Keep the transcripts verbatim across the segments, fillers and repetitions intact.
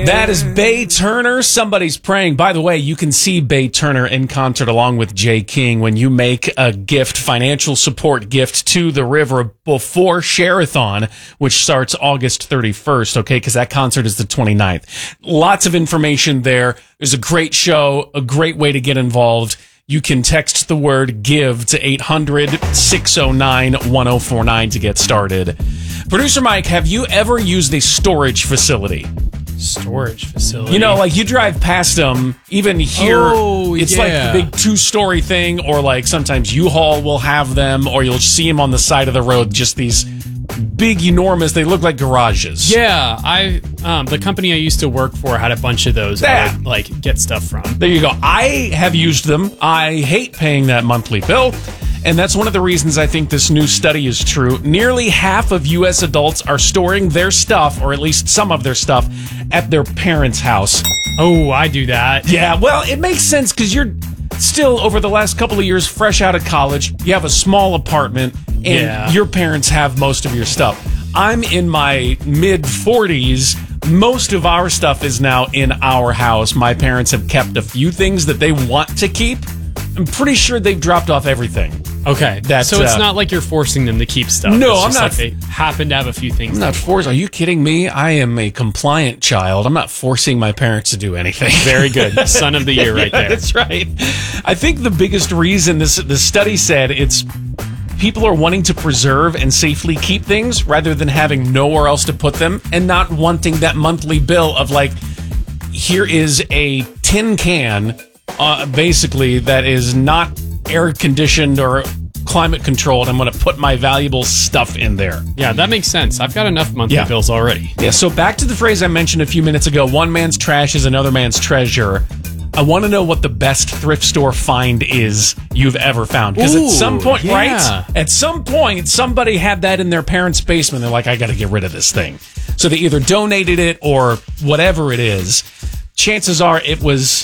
That is Bay Turner. Somebody's praying. By the way, you can see Bay Turner in concert along with Jay King when you make a gift, financial support gift to the river before Share-a-thon, which starts August thirty-first, okay? Because that concert is the twenty-ninth. Lots of information there. There's a great show, a great way to get involved. You can text the word GIVE to eight hundred, six oh nine, one oh four nine to get started. Producer Mike, have you ever used a storage facility? Storage facility. You know, like you drive past them, even here, oh, it's yeah. like a big two-story thing, or like sometimes U-Haul will have them, or you'll see them on the side of the road, just these big, enormous, they look like garages. Yeah, I um, the company I used to work for had a bunch of those Yeah. I would, like, get stuff from. There you go. I have used them. I hate paying that monthly bill. And that's one of the reasons I think this new study is true. Nearly half of U S adults are storing their stuff, or at least some of their stuff, at their parents' house. Oh, I do that. Yeah, well, it makes sense because you're still, over the last couple of years, fresh out of college. You have a small apartment, and Yeah. your parents have most of your stuff. I'm in my mid forties. Most of our stuff is now in our house. My parents have kept a few things that they want to keep. I'm pretty sure they've dropped off everything. Okay, That's, so it's uh, not like you're forcing them to keep stuff. No, It's I'm just not Like they happen to have a few things. I'm not forced. Are you kidding me? I am a compliant child. I'm not forcing my parents to do anything. Very good. Son of the year right Yeah, there. That's right. I think the biggest reason this the study said it's people are wanting to preserve and safely keep things rather than having nowhere else to put them and not wanting that monthly bill of like, here is a tin can, uh, basically, that is not air conditioned or climate controlled. I'm going to put my valuable stuff in there. Yeah, that makes sense. I've got enough monthly Yeah. bills already. Yeah, so back to the phrase I mentioned a few minutes ago, one man's trash is another man's treasure. I want to know what the best thrift store find is you've ever found. Because at Ooh, some point, yeah. right? At some point, somebody had that in their parents' basement. They're like, I got to get rid of this thing. So they either donated it or whatever it is. Chances are it was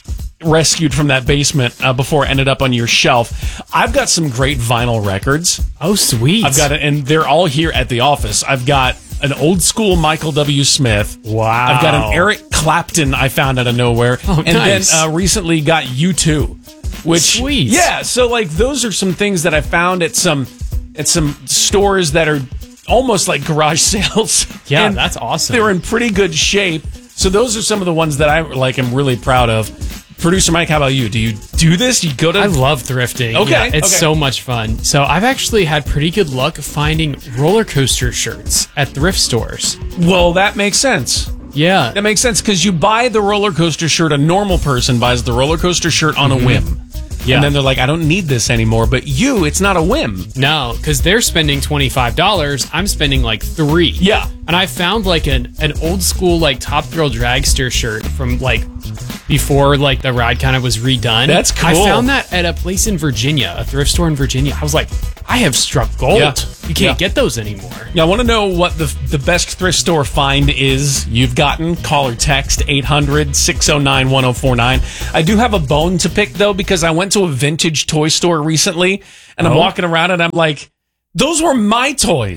rescued from that basement uh, before it ended up on your shelf. I've got some great vinyl records. Oh, sweet. I've got it, and they're all here at the office. I've got an old school Michael W. Smith. Wow. I've got an Eric Clapton I found out of nowhere. Oh, and nice. then uh, recently got U two. Which, Sweet. Yeah, so like those are some things that I found at some at some stores that are almost like garage sales. Yeah, And that's awesome. They were in pretty good shape. So those are some of the ones that I like am really proud of. Producer Mike, how about you? Do you do this? You go to I love thrifting. Okay, Yeah, it's okay. so much fun. So I've actually had pretty good luck finding roller coaster shirts at thrift stores. Well, that makes sense. Yeah. That makes sense because you buy the roller coaster shirt. A normal person buys the roller coaster shirt on a whim. Yeah. And then they're like, I don't need this anymore. But you, it's not a whim. No, because they're spending twenty-five dollars. I'm spending like three. Yeah. And I found like an, an old school like Top Girl Dragster shirt from like before like the ride kind of was redone. That's cool. I found that at a place in Virginia, a thrift store in Virginia. I was like, I have struck gold. Yeah. You can't Yeah. get those anymore. Now, I want to know what the the best thrift store find is you've gotten. Call or text eight hundred, six oh nine, one oh four nine. I do have a bone to pick, though, because I went to a vintage toy store recently, and I'm Oh. walking around, and I'm like, those were my toys.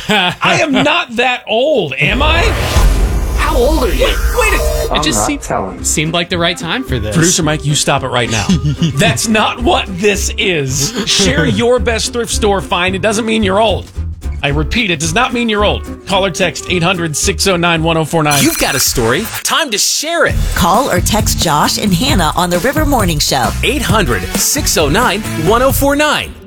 I am not that old, am I? How old are you? Wait a It just not seemed, telling. seemed like the right time for this. Producer Mike, you stop it right now. That's not what this is. Share your best thrift store find. It doesn't mean you're old. I repeat, it does not mean you're old. Call or text eight hundred, six oh nine, one oh four nine. You've got a story. Time to share it. Call or text Josh and Hannah on the River Morning Show. eight hundred, six oh nine, one oh four nine.